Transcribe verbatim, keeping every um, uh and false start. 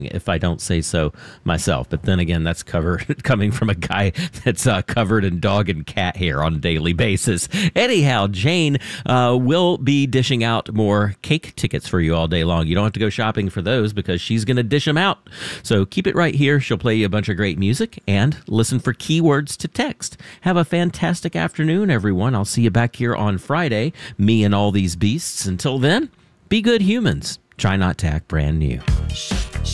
if I don't say so myself. But then again, that's covered coming from a guy that's uh, covered in dog and cat hair on a daily basis. Anyhow, Jane uh, will be dishing out more cake tickets for you all day long. You don't have to go shopping for those because she's going to dish them out. So keep it right here. She'll play you a bunch of great music and listen for keywords to text. Have a fantastic afternoon, everyone. I'll see you back here on Friday, me and all these beasts. Until then, be good humans. Try not to act brand new.